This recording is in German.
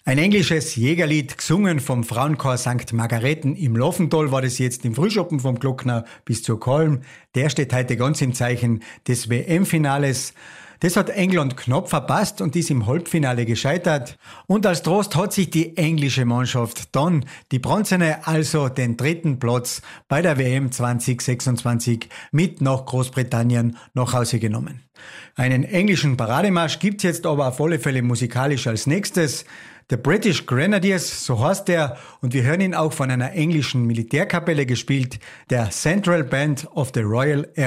Ein englisches Jägerlied, gesungen vom Frauenchor St. Margareten im Laufental, war das jetzt im Frühschoppen vom Glockner bis zur Kolm. Der steht heute ganz im Zeichen des WM-Finales. Das hat England knapp verpasst und ist im Halbfinale gescheitert. Und als Trost hat sich die englische Mannschaft dann die bronzene, also den 3. Platz bei der WM 2026 mit nach Großbritannien nach Hause genommen. Einen englischen Parademarsch gibt's jetzt aber auf alle Fälle musikalisch als nächstes. The British Grenadiers, so heißt er, und wir hören ihn auch von einer englischen Militärkapelle gespielt, der Central Band of the Royal Air